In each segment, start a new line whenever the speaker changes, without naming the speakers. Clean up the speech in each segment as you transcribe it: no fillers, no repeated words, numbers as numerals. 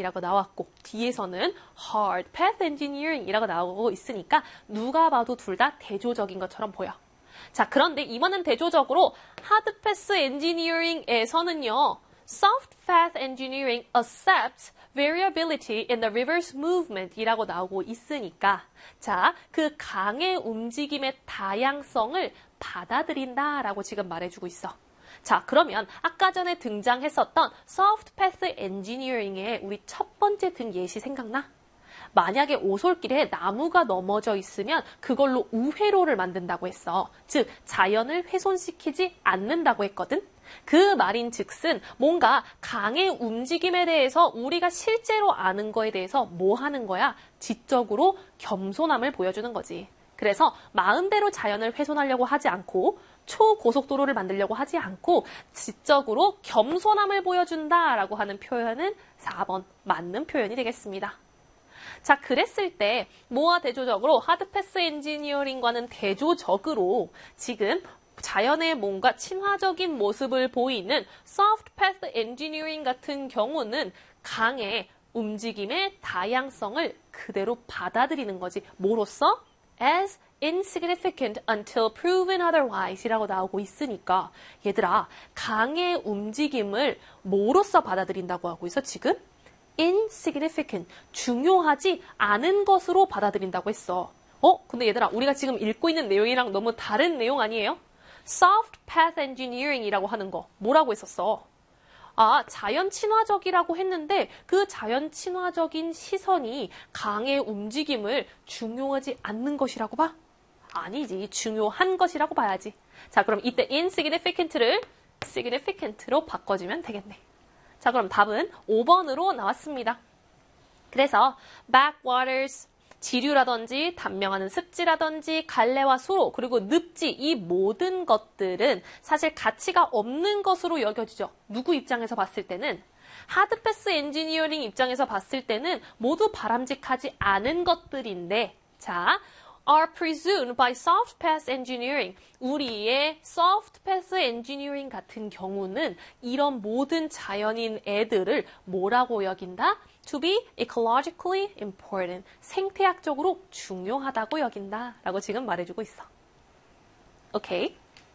engineering이라고 나왔고 뒤에서는 hard path engineering이라고 나오고 있으니까 누가 봐도 둘 다 대조적인 것처럼 보여. 자, 그런데 이번엔 대조적으로 hard path engineering에서는요. soft path engineering accepts variability in the reverse movement 이라고 나오고 있으니까 자, 그 강의 움직임의 다양성을 받아들인다라고 지금 말해주고 있어. 자, 그러면 아까 전에 등장했었던 soft path engineering의 우리 첫 번째 등 예시 생각나? 만약에 오솔길에 나무가 넘어져 있으면 그걸로 우회로를 만든다고 했어. 즉, 자연을 훼손시키지 않는다고 했거든? 그 말인 즉슨 뭔가 강의 움직임에 대해서 우리가 실제로 아는 거에 대해서 뭐 하는 거야? 지적으로 겸손함을 보여주는 거지. 그래서 마음대로 자연을 훼손하려고 하지 않고 초고속도로를 만들려고 하지 않고 지적으로 겸손함을 보여준다라고 하는 표현은 4번 맞는 표현이 되겠습니다. 자, 그랬을 때 뭐와 대조적으로 하드패스 엔지니어링과는 대조적으로 지금 자연의 뭔가 친화적인 모습을 보이는 soft path engineering 같은 경우는 강의 움직임의 다양성을 그대로 받아들이는 거지. 뭐로써? as insignificant until proven otherwise 이라고 나오고 있으니까 얘들아, 강의 움직임을 뭐로써 받아들인다고 하고 있어 지금? insignificant, 중요하지 않은 것으로 받아들인다고 했어. 근데 얘들아, 우리가 지금 읽고 있는 내용이랑 너무 다른 내용 아니에요? soft path engineering이라고 하는 거 뭐라고 했었어? 아, 자연 친화적이라고 했는데 그 자연 친화적인 시선이 강의 움직임을 중요하지 않는 것이라고 봐? 아니지, 중요한 것이라고 봐야지. 자, 그럼 이때 insignificant를 significant로 바꿔주면 되겠네. 자, 그럼 답은 5번으로 나왔습니다. 그래서 backwaters, 지류라든지 단명하는 습지라든지 갈래와 수로 그리고 늪지 이 모든 것들은 사실 가치가 없는 것으로 여겨지죠. 누구 입장에서 봤을 때는 하드패스 엔지니어링 입장에서 봤을 때는 모두 바람직하지 않은 것들인데 자, are presumed by soft path engineering. 우리의 soft path engineering 같은 경우는 이런 모든 자연인 애들을 뭐라고 여긴다? To be ecologically important. 생태학적으로 중요하다고 여긴다. 라고 지금 말해주고 있어. 오케이.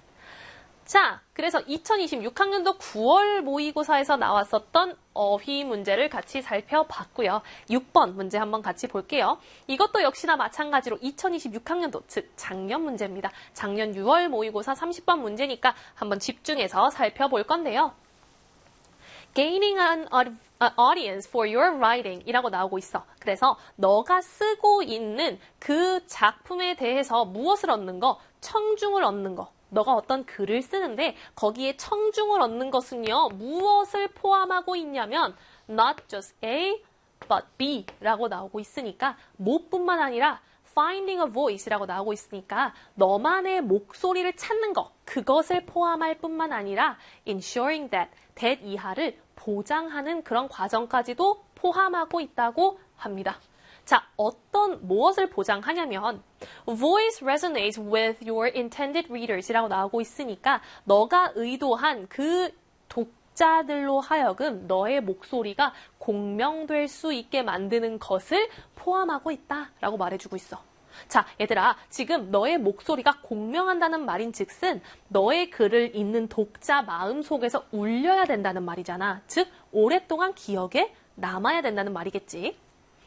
자, 그래서 2026학년도 9월 모의고사에서 나왔었던 어휘 문제를 같이 살펴봤고요. 6번 문제 한번 같이 볼게요. 이것도 역시나 마찬가지로 2026학년도, 즉 작년 문제입니다. 작년 6월 모의고사 30번 문제니까 한번 집중해서 살펴볼 건데요. Gaining an audience for your writing 이라고 나오고 있어. 그래서 너가 쓰고 있는 그 작품에 대해서 무엇을 얻는 거? 청중을 얻는 거. 너가 어떤 글을 쓰는데 거기에 청중을 얻는 것은요. 무엇을 포함하고 있냐면 not just A, but B 라고 나오고 있으니까 뭐뿐만 아니라 finding a voice라고 나오고 있으니까 너만의 목소리를 찾는 거 그것을 포함할 뿐만 아니라 ensuring that 이하를 보장하는 그런 과정까지도 포함하고 있다고 합니다. 자, 무엇을 보장하냐면 voice resonates with your intended readers 이라고 나오고 있으니까 너가 의도한 그 독자들로 하여금 너의 목소리가 공명될 수 있게 만드는 것을 포함하고 있다라고 말해주고 있어. 자, 얘들아, 지금 너의 목소리가 공명한다는 말인 즉슨 너의 글을 읽는 독자 마음속에서 울려야 된다는 말이잖아. 즉, 오랫동안 기억에 남아야 된다는 말이겠지.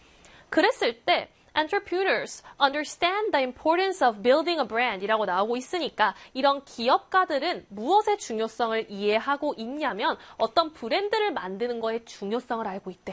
그랬을 때 entrepreneurs understand the importance of building a brand 이라고 나오고 있으니까 이런 기업가들은 무엇의 중요성을 이해하고 있냐면 어떤 브랜드를 만드는 거의 중요성을 알고 있대.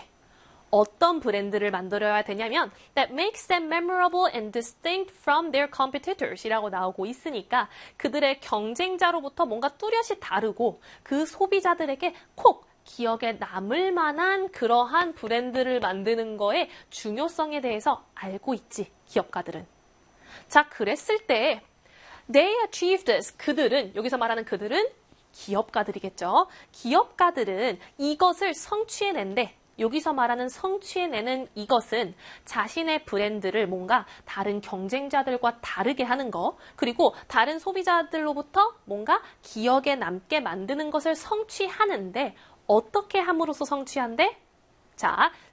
어떤 브랜드를 만들어야 되냐면 that makes them memorable and distinct from their competitors 이라고 나오고 있으니까 그들의 경쟁자로부터 뭔가 뚜렷이 다르고 그 소비자들에게 콕 기억에 남을 만한 그러한 브랜드를 만드는 거의 중요성에 대해서 알고 있지, 기업가들은. 자, 그랬을 때 they achieve this. 그들은, 여기서 말하는 그들은 기업가들이겠죠. 기업가들은 이것을 성취해낸대. 여기서 말하는 성취해내는 이것은 자신의 브랜드를 뭔가 다른 경쟁자들과 다르게 하는 거, 그리고 다른 소비자들로부터 뭔가 기억에 남게 만드는 것을 성취하는데 어떻게 함으로써 성취한대? 자,